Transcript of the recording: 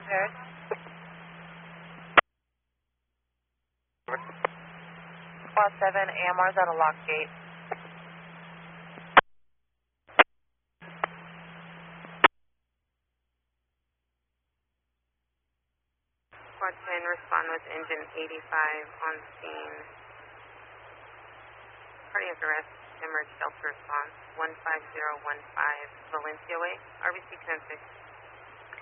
repaired. Squad 7, AMR's at a lock gate. Squad 10, respond with engine 85 on scene. Cardiac arrest, emerge shelter response, 15015, Valencia Way, RBC 10-6.